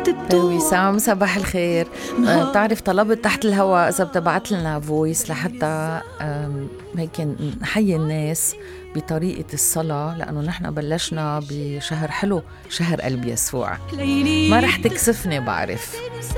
وسام صباح الخير. بتعرف طلبت تحت الهواء إذا بتبعت لنا فويس لحتى هيك نحيي الناس بطريقة الصلاة، لأنه نحن بلشنا بشهر حلو، شهر قلب يسوع. ما رح تكسفني بعرف.